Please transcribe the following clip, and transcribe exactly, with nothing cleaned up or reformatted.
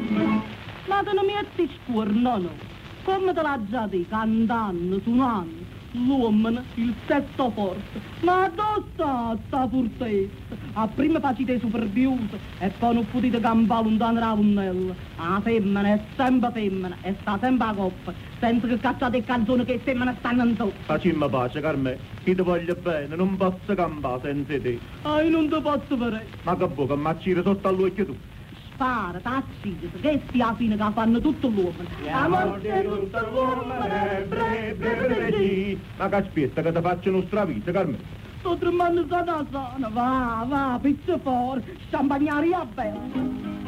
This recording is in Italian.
Ma te non mi metti scuro, no, no. Come te l'ha già detto, cantando, suonando, l'uomo, il sesso forte. Ma dove sta sta fortezza? A prima facite superbiuto e poi non potete campare lontano dalla punnella. La femmina è sempre femmina e sta sempre a coppa, senza che cacciate il canzone che femmina stanno in sotto. Facciamo pace, Carmè. Chi ti voglio bene, non posso campare senza te. Ah, io non ti posso fare. Ma che vuoi, che mi acciri sotto all'occhio tu? Spara, t'accidi, che stia fine che fanno tutto l'uomo. Amor di tutto l'uomo, bre, bre, bre, bre. Ma che aspetta che ti faccio uno stravito, Carmè? Sto tremando sana sana, va, va, pizza fuori, champagnare a bella.